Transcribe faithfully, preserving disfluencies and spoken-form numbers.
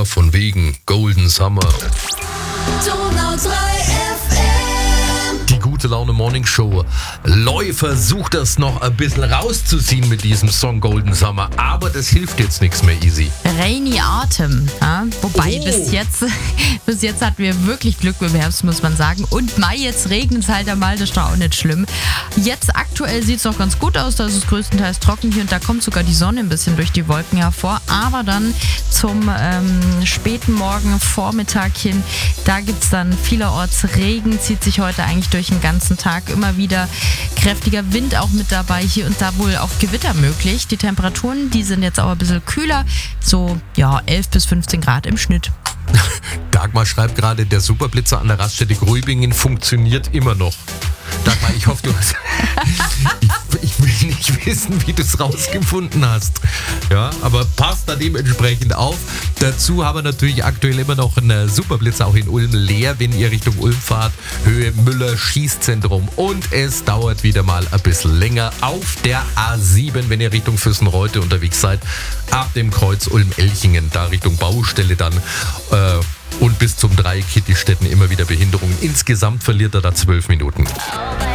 von wegen Golden Summer. Donau drei F M. Die gute Laune Morning Show Läufer sucht das noch ein bisschen rauszuziehen mit diesem Song Golden Summer, aber das hilft jetzt nichts mehr, Easy. Rainy Autumn, ja? Wobei Oh. bis jetzt bis jetzt hatten wir wirklich Glück im Herbst, muss man sagen. Und Mai, jetzt regnet es halt einmal, das ist doch auch nicht schlimm. Jetzt aktuell sieht es noch ganz gut aus, da ist es größtenteils trocken hier und da kommt sogar die Sonne ein bisschen durch die Wolken hervor. Aber dann zum ähm, späten Morgen, Vormittag hin, da gibt es dann vielerorts Regen, zieht sich heute eigentlich durch den ganzen Tag. Immer wieder kräftiger Wind auch mit dabei, hier und da wohl auch Gewitter möglich. Die Temperaturen, die sind jetzt auch ein bisschen kühler, so ja elf bis fünfzehn Grad im Schnitt. Dagmar schreibt gerade, der Superblitzer an der Raststätte Grübingen funktioniert immer noch. Dagmar, ich hoffe, du hast... ich, ich will nicht wissen, wie du es rausgefunden hast. Ja, aber passt da dementsprechend auf. Dazu haben wir natürlich aktuell immer noch einen Superblitzer auch in Ulm leer, wenn ihr Richtung Ulm fahrt. Höhe Müller Schießzentrum. Und es dauert wieder mal ein bisschen länger auf der A sieben, wenn ihr Richtung Füssenreute unterwegs seid. Ab dem Kreuz Ulm-Elchingen, da Richtung Baustelle dann. Äh, und bis zum Dreieck Kittistetten immer wieder Behinderungen. Insgesamt verliert er da zwölf Minuten.